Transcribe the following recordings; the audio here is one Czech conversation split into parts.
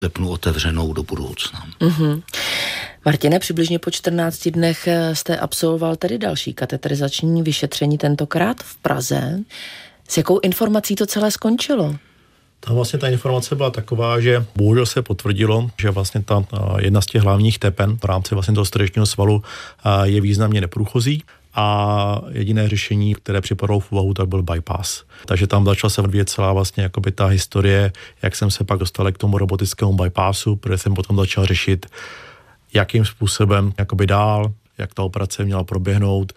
lepnu otevřenou do budoucna. Mm-hmm. Martine, přibližně po 14 dnech jste absolvoval tedy další kateterizační vyšetření, tentokrát v Praze. S jakou informací to celé skončilo? Tam vlastně ta informace byla taková, že bohužel se potvrdilo, že vlastně ta jedna z těch hlavních tepen v rámci vlastně toho srdečního svalu je významně neprůchozí a jediné řešení, které připadlo v úvahu, tak byl bypass. Takže tam začala se odvíjet celá vlastně jakoby ta historie, jak jsem se pak dostal k tomu robotickému bypassu, protože jsem potom začal řešit, jakým způsobem jakoby dál, jak ta operace měla proběhnout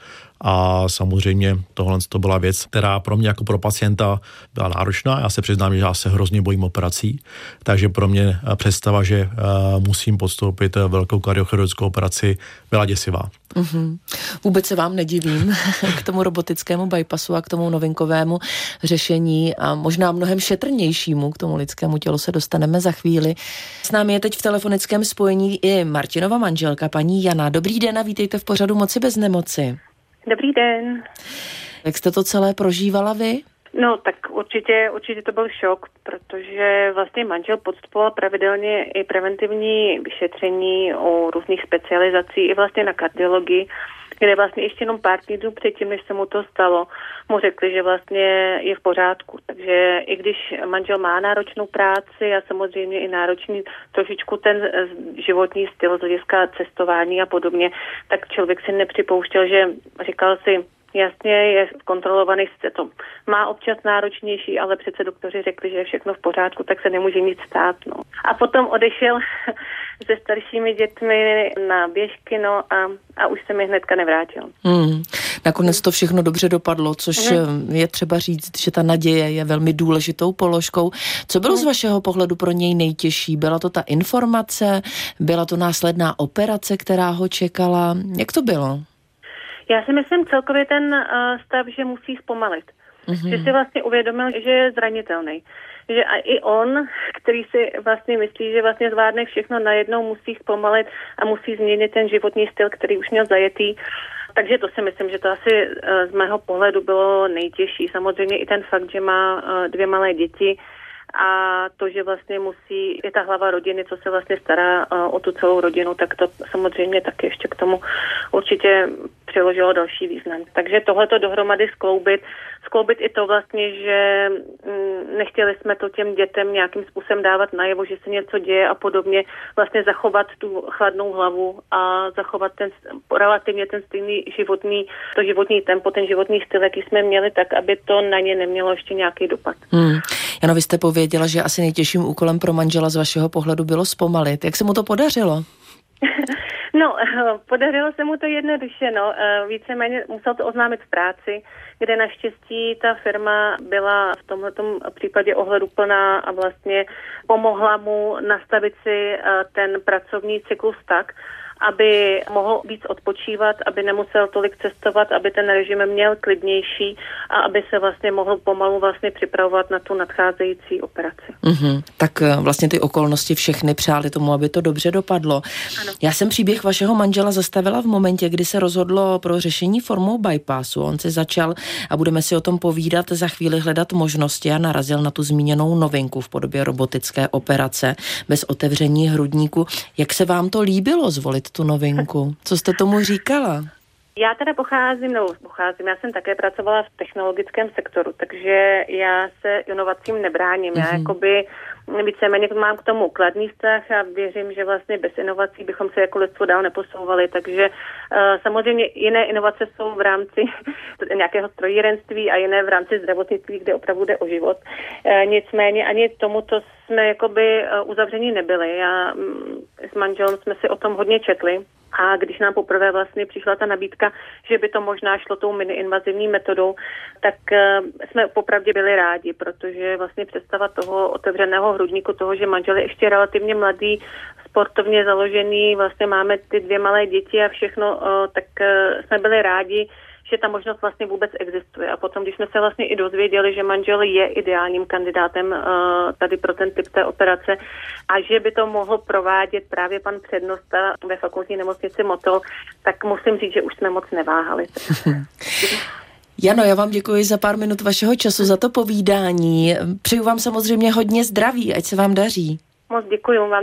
a samozřejmě tohle to byla věc, která pro mě jako pro pacienta byla náročná. Já se přiznám, že já se hrozně bojím operací, takže pro mě představa, že musím podstoupit velkou kardiochirurgickou operaci, byla děsivá. Mm-hmm. Vůbec se vám nedivím k tomu robotickému bypassu a k tomu novinkovému řešení a možná mnohem šetrnějšímu k tomu lidskému tělu se dostaneme za chvíli. S námi je teď v telefonickém spojení i Martinova manželka, paní Jana. Dobrý den a vítejte v pořadu Moci bez nemoci. Dobrý den. Jak jste to celé prožívala vy? No, tak určitě to byl šok, protože vlastně manžel podstupoval pravidelně i preventivní vyšetření o různých specializacích i vlastně na kardiologii, kde vlastně ještě jenom pár týdnů předtím, než se mu to stalo, mu řekli, že vlastně je v pořádku. Takže i když manžel má náročnou práci a samozřejmě i náročný trošičku ten životní styl z hlediska cestování a podobně, tak člověk si nepřipouštěl, že říkal si, jasně, je kontrolovaný, sice to má občas náročnější, ale přece doktoři řekli, že je všechno v pořádku, tak se nemůže nic stát. No. A potom odešel se staršími dětmi na běžky, no a už se mi hnedka nevrátil. Nakonec to všechno dobře dopadlo, což je třeba říct, že ta naděje je velmi důležitou položkou. Co bylo z vašeho pohledu pro něj nejtěžší? Byla to ta informace? Byla to následná operace, která ho čekala? Jak to bylo? Já si myslím celkově ten stav, že musí zpomalit. Že si vlastně uvědomil, že je zranitelný. Že a i on, který si vlastně myslí, že vlastně zvládne všechno najednou, musí zpomalit a musí změnit ten životní styl, který už měl zajetý. Takže to si myslím, že to asi z mého pohledu bylo nejtěžší. Samozřejmě i ten fakt, že má 2 malé děti a to, že vlastně musí, je ta hlava rodiny, co se vlastně stará o tu celou rodinu, tak to samozřejmě taky ještě k tomu určitě přiložilo další význam. Takže tohleto dohromady skloubit i to vlastně, že nechtěli jsme to těm dětem nějakým způsobem dávat najevo, že se něco děje a podobně, vlastně zachovat tu chladnou hlavu a zachovat relativně ten stejný životní tempo, ten životní styl, jaký jsme měli, tak aby to na ně nemělo ještě nějaký dopad. Jano, vy jste pověděla, že asi nejtěžším úkolem pro manžela z vašeho pohledu bylo zpomalit. Jak se mu to podařilo? No, podařilo se mu to jednoduše, no. Víceméně musel to oznámit v práci, kde naštěstí ta firma byla v tomhletom případě ohleduplná a vlastně pomohla mu nastavit si ten pracovní cyklus tak, aby mohl víc odpočívat, aby nemusel tolik cestovat, aby ten režim měl klidnější a aby se vlastně mohl pomalu vlastně připravovat na tu nadcházející operaci. Tak vlastně ty okolnosti všechny přáli tomu, aby to dobře dopadlo. Ano. Já jsem příběh vašeho manžela zastavila v momentě, kdy se rozhodlo pro řešení formou bypassu. On se začal, a budeme si o tom povídat, za chvíli hledat možnosti a narazil na tu zmíněnou novinku v podobě robotické operace bez otevření hrudníku. Jak se vám to líbilo zvolit tu novinku? Co jste tomu říkala? Já teda já jsem také pracovala v technologickém sektoru, takže já se inovacím nebráním. Já jakoby víceméně mám k tomu kladný vztah a věřím, že vlastně bez inovací bychom se jako lidstvo dál neposouvali, takže samozřejmě jiné inovace jsou v rámci nějakého strojírenství a jiné v rámci zdravotnictví, kde opravdu jde o život. Nicméně ani tomuto jsme jakoby uzavření nebyli. Já s manželem jsme si o tom hodně četli. A když nám poprvé vlastně přišla ta nabídka, že by to možná šlo tou miniinvazivní metodou, tak jsme popravdě byli rádi, protože vlastně představa toho otevřeného hrudníku, toho, že manžel je ještě relativně mladý, sportovně založený, vlastně máme ty 2 malé děti a všechno, tak jsme byli rádi, že ta možnost vlastně vůbec existuje. A potom, když jsme se vlastně i dozvěděli, že manžel je ideálním kandidátem tady pro ten typ té operace a že by to mohl provádět právě pan přednosta ve fakultní nemocnici Motol, tak musím říct, že už jsme moc neváhali. Jano, já vám děkuji za pár minut vašeho času, za to povídání. Přeju vám samozřejmě hodně zdraví, ať se vám daří. Moc děkuji vám